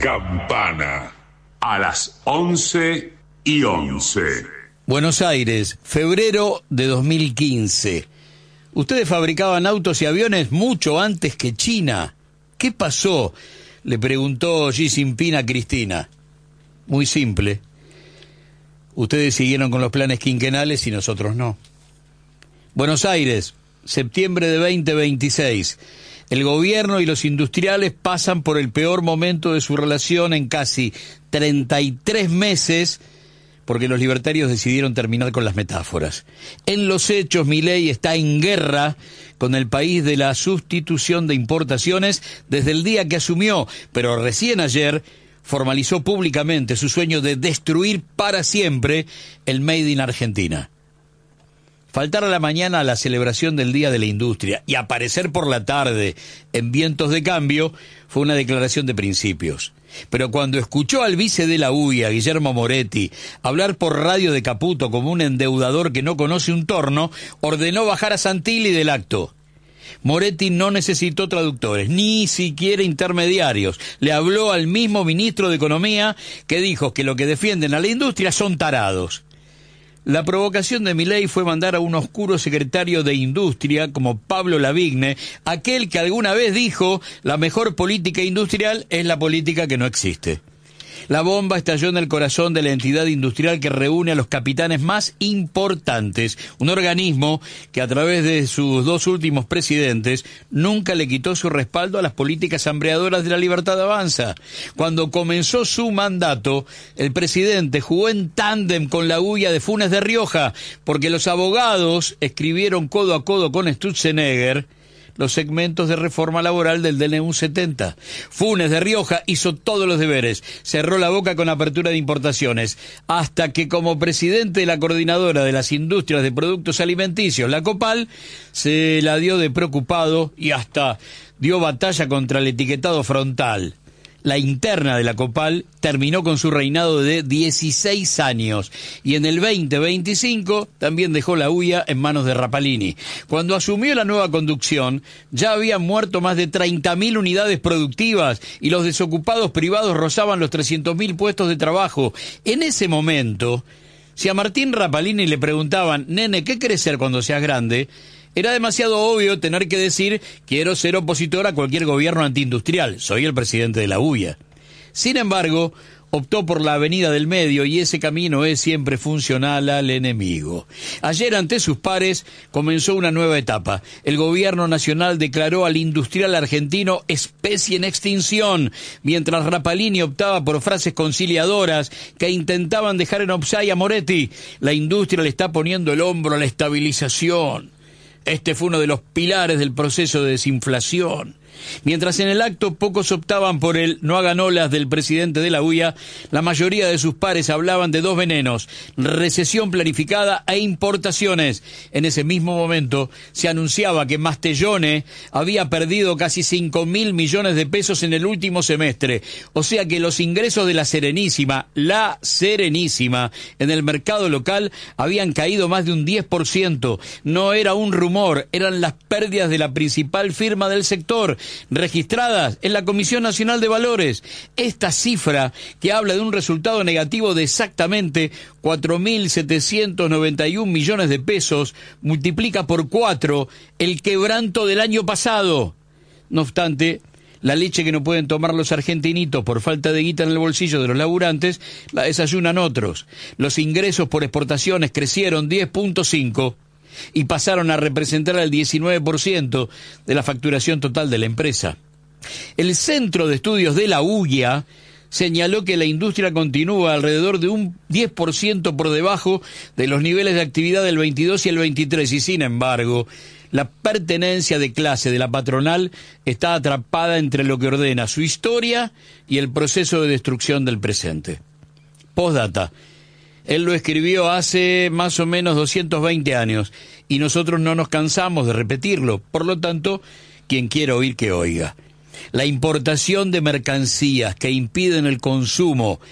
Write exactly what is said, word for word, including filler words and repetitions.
Campana. A las once y once. Buenos Aires, febrero de dos mil quince. Ustedes fabricaban autos y aviones mucho antes que China. ¿Qué pasó?, le preguntó Xi Jinping a Cristina. Muy simple. Ustedes siguieron con los planes quinquenales y nosotros no. Buenos Aires, septiembre de veinte veintiséis. El gobierno y los industriales pasan por el peor momento de su relación en casi treinta y tres meses, porque los libertarios decidieron terminar con las metáforas. En los hechos, Milei está en guerra con el país de la sustitución de importaciones desde el día que asumió, pero recién ayer formalizó públicamente su sueño de destruir para siempre el Made in Argentina. Faltar a la mañana a la celebración del Día de la Industria y aparecer por la tarde en Vientos de Cambio fue una declaración de principios. Pero cuando escuchó al vice de la U I A, Guillermo Moretti, hablar por radio de Caputo como un endeudador que no conoce un torno, ordenó bajar a Santilli del acto. Moretti no necesitó traductores, ni siquiera intermediarios. Le habló al mismo ministro de Economía, que dijo que lo que defienden a la industria son tarados. La provocación de Milei fue mandar a un oscuro secretario de Industria como Pablo Lavigne, aquel que alguna vez dijo: la mejor política industrial es la política que no existe. La bomba estalló en el corazón de la entidad industrial que reúne a los capitanes más importantes, un organismo que a través de sus dos últimos presidentes nunca le quitó su respaldo a las políticas hambreadoras de la Libertad Avanza. Cuando comenzó su mandato, el presidente jugó en tándem con la U I A de Funes de Rioja, porque los abogados escribieron codo a codo con Sturzenegger los segmentos de reforma laboral del D N U setenta. Funes de Rioja hizo todos los deberes, cerró la boca con apertura de importaciones, hasta que como presidente de la Coordinadora de las Industrias de Productos Alimenticios, la COPAL, se la dio de preocupado y hasta dio batalla contra el etiquetado frontal. La interna de la COPAL terminó con su reinado de dieciséis años y en el veinte veinticinco también dejó la U I A en manos de Rapalini. Cuando asumió la nueva conducción, ya habían muerto más de treinta mil unidades productivas y los desocupados privados rozaban los trescientos mil puestos de trabajo. En ese momento, si a Martín Rapalini le preguntaban: nene, ¿qué querés ser cuando seas grande?, era demasiado obvio tener que decir: quiero ser opositor a cualquier gobierno antiindustrial, soy el presidente de la U I A. Sin embargo, optó por la avenida del medio y ese camino es siempre funcional al enemigo. Ayer, ante sus pares, comenzó una nueva etapa. El gobierno nacional declaró al industrial argentino especie en extinción, mientras Rapalini optaba por frases conciliadoras que intentaban dejar en offside a Moretti. La industria le está poniendo el hombro a la estabilización. Este fue uno de los pilares del proceso de desinflación. Mientras en el acto pocos optaban por el no hagan olas del presidente de la U I A, la mayoría de sus pares hablaban de dos venenos: recesión planificada e importaciones. En ese mismo momento se anunciaba que Mastellone había perdido casi cinco mil millones de pesos en el último semestre, o sea que los ingresos de la Serenísima, la Serenísima, en el mercado local habían caído más de un diez por ciento. No era un rumor, eran las pérdidas de la principal firma del sector, registradas en la Comisión Nacional de Valores. Esta cifra, que habla de un resultado negativo de exactamente cuatro mil setecientos noventa y un millones de pesos, multiplica por cuatro el quebranto del año pasado. No obstante, la leche que no pueden tomar los argentinitos por falta de guita en el bolsillo de los laburantes, la desayunan otros. Los ingresos por exportaciones crecieron diez punto cinco y pasaron a representar el diecinueve por ciento de la facturación total de la empresa. El Centro de Estudios de la U I A señaló que la industria continúa alrededor de un diez por ciento por debajo de los niveles de actividad del veintidós y el veintitrés, y sin embargo, la pertenencia de clase de la patronal está atrapada entre lo que ordena su historia y el proceso de destrucción del presente. Postdata. Él lo escribió hace más o menos doscientos veinte años y nosotros no nos cansamos de repetirlo. Por lo tanto, quien quiera oír que oiga. La importación de mercancías que impiden el consumo